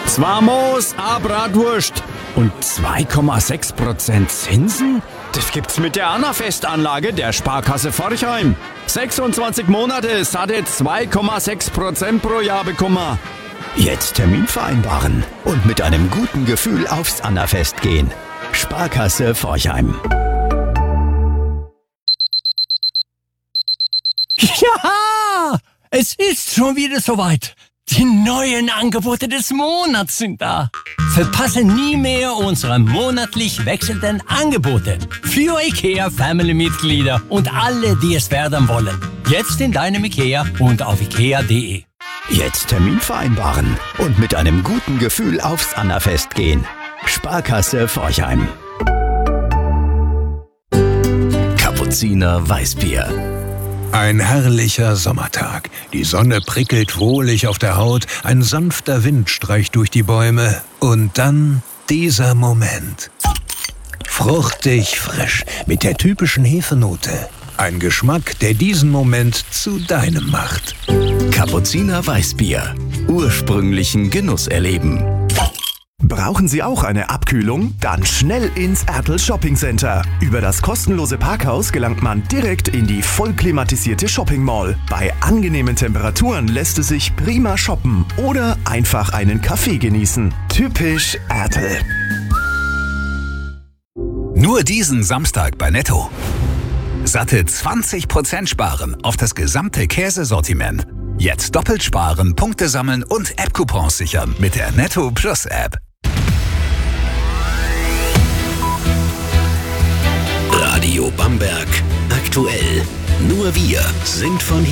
2 Moos, a Bratwurst und 2,6% Zinsen? Das gibt's mit der Annafest-Anlage der Sparkasse Forchheim. 26 Monate, satte 2,6% pro Jahr bekommen. Jetzt Termin vereinbaren und mit einem guten Gefühl aufs Annafest gehen. Sparkasse Forchheim. Ja, es ist schon wieder soweit. Die neuen Angebote des Monats sind da. Verpasse nie mehr unsere monatlich wechselnden Angebote für IKEA-Family-Mitglieder und alle, die es werden wollen. Jetzt in deinem IKEA und auf ikea.de. Jetzt Termin vereinbaren und mit einem guten Gefühl aufs Annafest gehen. Sparkasse Forchheim. Kapuziner Weißbier. Ein herrlicher Sommertag. Die Sonne prickelt wohlig auf der Haut, ein sanfter Wind streicht durch die Bäume und dann dieser Moment. Fruchtig frisch mit der typischen Hefenote. Ein Geschmack, der diesen Moment zu deinem macht. Kapuziner Weißbier. Ursprünglichen Genuss erleben. Brauchen Sie auch eine Abkühlung? Dann schnell ins Ertl Shopping Center. Über das kostenlose Parkhaus gelangt man direkt in die voll klimatisierte Shopping Mall. Bei angenehmen Temperaturen lässt es sich prima shoppen oder einfach einen Kaffee genießen. Typisch Ertl. Nur diesen Samstag bei Netto. Satte 20% sparen auf das gesamte Käsesortiment. Jetzt doppelt sparen, Punkte sammeln und App-Coupons sichern mit der Netto Plus App. Radio Bamberg. Aktuell. Nur wir sind von